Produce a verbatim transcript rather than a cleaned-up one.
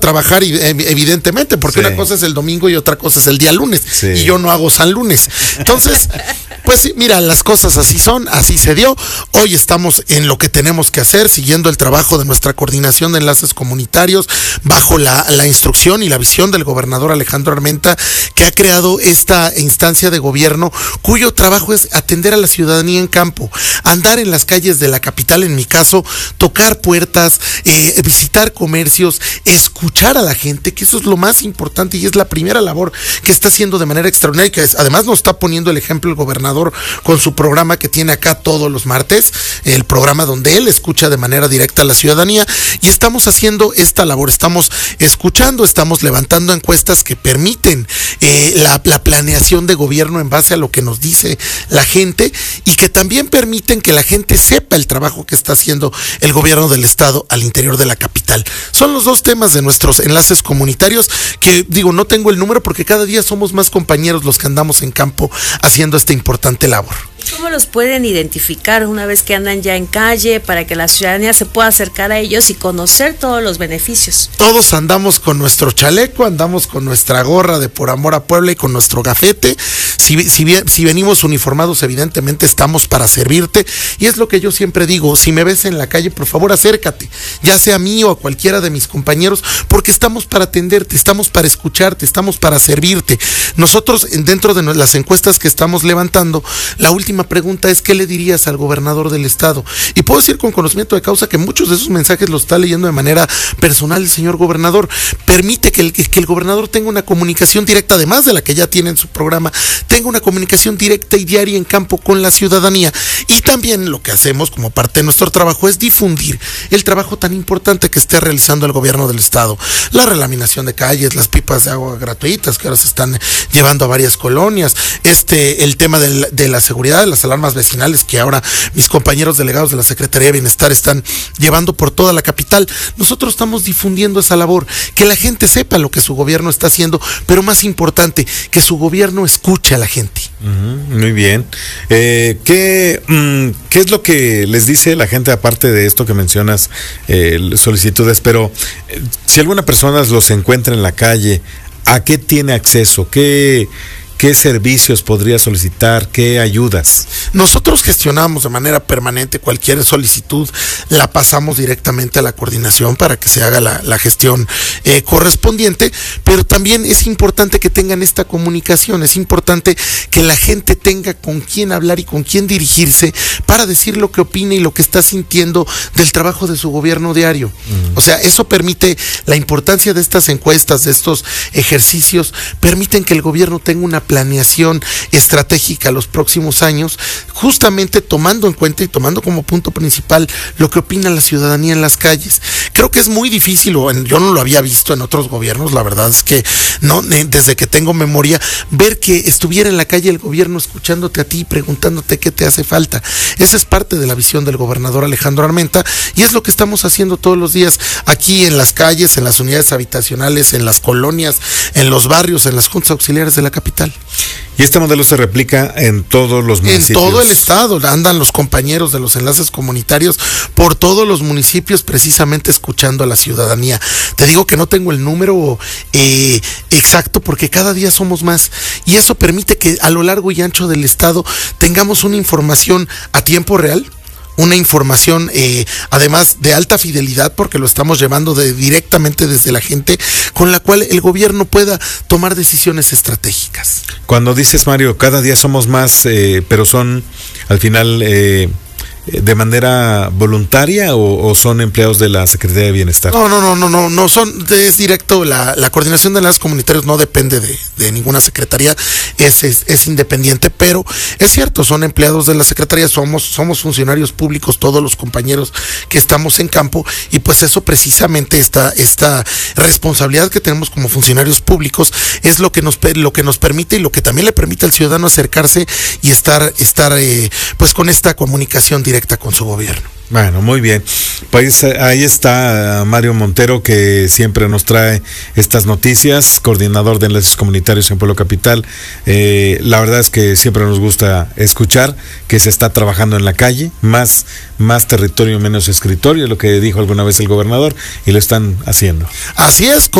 trabajar evidentemente, porque sí. Una cosa es el domingo y otra cosa es el día lunes, sí. Y yo no hago San Lunes. Entonces, pues mira, las cosas así son, así se dio. Hoy estamos en lo que tenemos que hacer, siguiendo el trabajo de nuestra coordinación de enlaces comunitarios, bajo la, la instrucción y la visión del gobernador Alejandro Armenta, que ha creado esta instancia de gobierno cuyo trabajo es atender a la ciudadanía en campo, andar en las calles de la capital, en mi caso, tocar puertas, eh, visitar comercios, escuchar a la gente, que eso es lo más importante y es la primera labor que está haciendo de manera extraordinaria, y que es, además nos está poniendo el ejemplo el gobernador con su programa que tiene acá todos los martes, el programa donde él escucha de manera directa a la ciudadanía, y estamos haciendo esta labor, estamos escuchando, estamos levantando encuestas que permiten eh, la, la planeación de gobierno en base a lo que nos dice la gente, y que también permiten que la gente sepa el trabajo que está haciendo el gobierno del estado al interior de la capital. Son los dos temas de nuestros enlaces comunitarios que, digo, no tengo el número porque cada día somos más compañeros los que andamos en campo haciendo esta importante labor. ¿Cómo los pueden identificar una vez que andan ya en calle para que la ciudadanía se pueda acercar a ellos y conocer todos los beneficios? Todos andamos con nuestro chaleco, andamos con nuestra gorra de Por Amor a Puebla y con nuestro gafete. Si, si, bien, si venimos uniformados, evidentemente estamos para servirte, y es lo que yo siempre digo: si me ves en la calle, por favor acércate, ya sea a mí o a cualquiera de mis compañeros, porque estamos para atenderte, estamos para escucharte, estamos para servirte. Nosotros, dentro de las encuestas que estamos levantando, la última pregunta es: ¿qué le dirías al gobernador del estado? Y puedo decir con conocimiento de causa que muchos de esos mensajes los está leyendo de manera personal el señor gobernador. Permite que el, que el gobernador tenga una comunicación directa, además de la que ya tiene en su programa, tenga una comunicación directa y diaria en campo con la ciudadanía. Y también lo que hacemos como parte de nuestro trabajo es difundir el trabajo tan importante que esté realizando el gobierno del estado. La relaminación de calles, las pipas de agua gratuitas que ahora se están llevando a varias colonias, este, el tema de la, de la seguridad, las alarmas vecinales que ahora mis compañeros delegados de la Secretaría de Bienestar están llevando por toda la capital. Nosotros estamos difundiendo esa labor, que la gente sepa lo que su gobierno está haciendo, pero más importante, que su gobierno escuche a la gente. Uh-huh, muy bien. Eh, ¿qué, mm, ¿Qué es lo que les dice la gente, aparte de esto que mencionas, eh, solicitudes? Pero eh, si alguna persona los encuentra en la calle, ¿a qué tiene acceso? ¿Qué... ¿Qué servicios podría solicitar? ¿Qué ayudas? Nosotros gestionamos de manera permanente cualquier solicitud, la pasamos directamente a la coordinación para que se haga la, la gestión eh, correspondiente, pero también es importante que tengan esta comunicación, es importante que la gente tenga con quién hablar y con quién dirigirse para decir lo que opina y lo que está sintiendo del trabajo de su gobierno diario. Mm. O sea, eso permite, la importancia de estas encuestas, de estos ejercicios, permiten que el gobierno tenga una planeación estratégica a los próximos años, justamente tomando en cuenta y tomando como punto principal lo que opina la ciudadanía en las calles. Creo que es muy difícil, o en, yo no lo había visto en otros gobiernos, la verdad es que no, desde que tengo memoria, ver que estuviera en la calle el gobierno escuchándote a ti, preguntándote qué te hace falta. Esa es parte de la visión del gobernador Alejandro Armenta, y es lo que estamos haciendo todos los días aquí en las calles, en las unidades habitacionales, en las colonias, en los barrios, en las juntas auxiliares de la capital. Y este modelo se replica en todos los municipios. En todo el estado, andan los compañeros de los enlaces comunitarios por todos los municipios, precisamente escuchando a la ciudadanía. Te digo que no tengo el número eh, exacto porque cada día somos más, y eso permite que a lo largo y ancho del estado tengamos una información a tiempo real, una información eh, además de alta fidelidad, porque lo estamos llevando de, directamente desde la gente, con la cual el gobierno pueda tomar decisiones estratégicas. Cuando dices, Mario, cada día somos más, eh, pero son al final eh, de manera voluntaria o, o son empleados de la Secretaría de Bienestar. No, no, no, no, no, no son, es directo, la, la coordinación de enlaces comunitarios no depende de, de ninguna secretaría, es, es, es independiente, pero es cierto, son empleados de la Secretaría, somos, somos funcionarios públicos, todos los compañeros que estamos en campo, y pues eso precisamente, esta, esta responsabilidad que tenemos como funcionarios públicos es lo que nos, lo que nos permite y lo que también le permite al ciudadano acercarse y estar, estar eh, pues con esta comunicación directa con su gobierno. Bueno, muy bien. Pues ahí está Mario Montero, que siempre nos trae estas noticias, coordinador de enlaces comunitarios en Pueblo Capital. Eh, la verdad es que siempre nos gusta escuchar que se está trabajando en la calle, más, más territorio, menos escritorio, lo que dijo alguna vez el gobernador, y lo están haciendo. Así es.